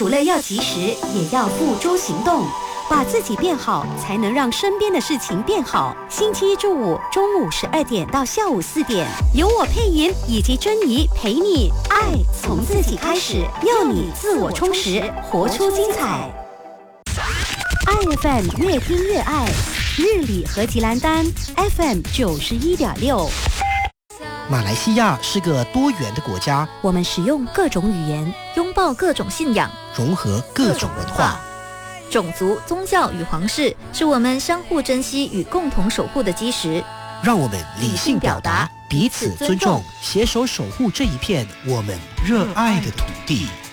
除了要及时，也要付诸行动。把自己变好，才能让身边的事情变好。星期一至五中午12点到下午4点，由我配音以及珍妮陪你爱从自己开始，要你自我充实，活出精彩。iFM 越听越爱，日里和吉兰丹 FM 91.6。 马来西亚是个多元的国家， 我们使用各种语言，拥抱各种信仰， 融合各种文化。 种族、宗教与皇室是我们相互珍惜与共同守护的基石。 让我们理性表达，彼此尊重，携手守护这一片我们热爱的土地。